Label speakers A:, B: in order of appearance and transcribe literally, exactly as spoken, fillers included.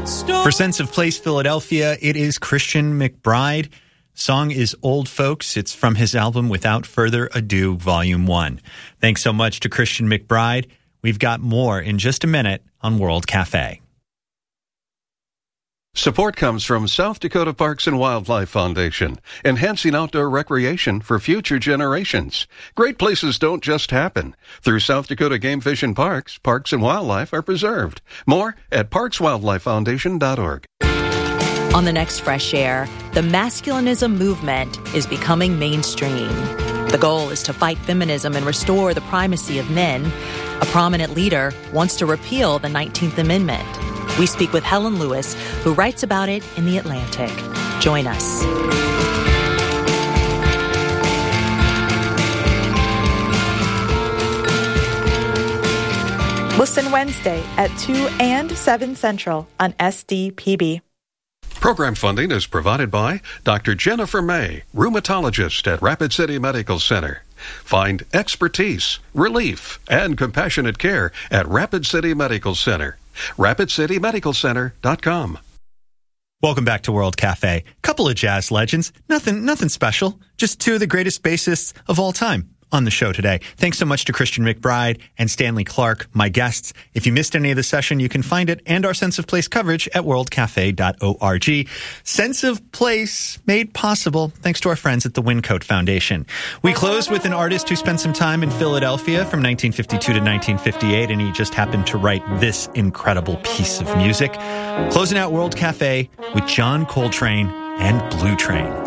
A: For Sense of Place Philadelphia, it is Christian McBride. Song is Old Folks. It's from his album Without Further Ado, Volume one. Thanks so much to Christian McBride. We've got more in just a minute on World Cafe.
B: Support comes from South Dakota Parks and Wildlife Foundation, enhancing outdoor recreation for future generations. Great places don't just happen. Through South Dakota Game Fish and Parks, parks and wildlife are preserved. More at parks wildlife foundation dot org.
C: On the next Fresh Air, the masculinism movement is becoming mainstream. The goal is to fight feminism and restore the primacy of men. A prominent leader wants to repeal the nineteenth Amendment. We speak with Helen Lewis, who writes about it in The Atlantic. Join us.
D: Listen Wednesday at two and seven Central on S D P B.
B: Program funding is provided by Doctor Jennifer May, rheumatologist at Rapid City Medical Center. Find expertise, relief, and compassionate care at Rapid City Medical Center. rapid city medical center dot com.
A: Welcome back to World Cafe. Couple of jazz legends. Nothing, nothing special. Just two of the greatest bassists of all time on the show today. Thanks so much to Christian McBride and Stanley Clark, my guests. If you missed any of the session, you can find it and our Sense of Place coverage at world cafe dot org. Sense of Place made possible thanks to our friends at the Wincoat Foundation. We close with an artist who spent some time in Philadelphia from nineteen fifty-two to nineteen fifty-eight, and he just happened to write this incredible piece of music. Closing out World Cafe with John Coltrane and Blue Train.